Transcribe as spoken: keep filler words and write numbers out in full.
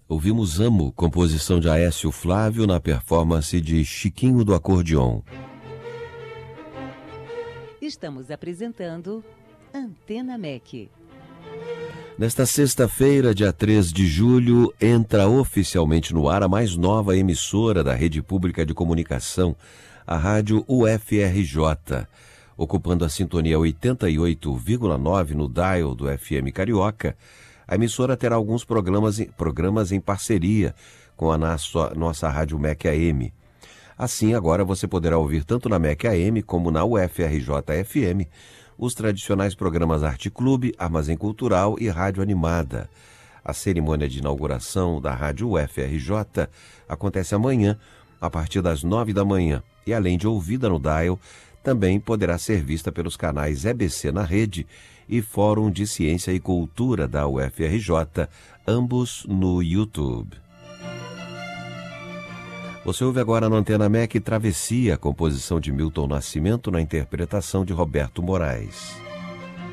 Ouvimos Amo, composição de Aécio Flávio, na performance de Chiquinho do Acordeon. Estamos apresentando Antena M E C. Nesta sexta-feira, dia três de julho, entra oficialmente no ar a mais nova emissora da Rede Pública de Comunicação, a Rádio U F R J. Ocupando a sintonia oitenta e oito vírgula nove no dial do F M Carioca, a emissora terá alguns programas, programas em parceria com a nossa, nossa Rádio M E C A M. Assim, agora você poderá ouvir tanto na M E C A M como na U F R J F M os tradicionais programas Arte Clube, Armazém Cultural e Rádio Animada. A cerimônia de inauguração da Rádio U F R J acontece amanhã, a partir das nove da manhã, e além de ouvida no dial, também poderá ser vista pelos canais E B C na Rede e Fórum de Ciência e Cultura da U F R J, ambos no YouTube. Você ouve agora na Antena M E C Travessia, composição de Milton Nascimento na interpretação de Roberto Moraes.